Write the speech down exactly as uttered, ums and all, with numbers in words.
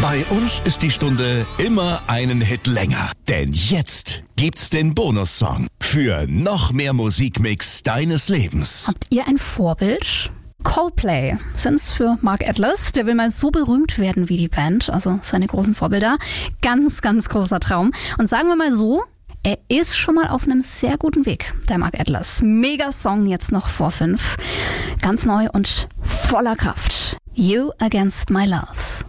Bei uns ist die Stunde immer einen Hit länger. Denn jetzt gibt's den Bonussong für noch mehr Musikmix deines Lebens. Habt ihr ein Vorbild? Coldplay sind's für Mark Atlas. Der will mal so berühmt werden wie die Band, also seine großen Vorbilder. Ganz, ganz großer Traum. Und sagen wir mal so, er ist schon mal auf einem sehr guten Weg, der Mark Atlas. Mega Song jetzt noch vor fünf. Ganz neu und voller Kraft. You Against My Love.